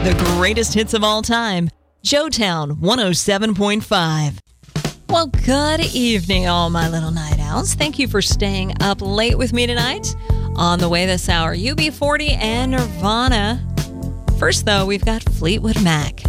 The greatest hits of all time. Joetown 107.5. Well, good evening, all my little night owls. Thank you for staying up late with me tonight. On the way this hour, UB40 and Nirvana. First, though, we've got Fleetwood Mac.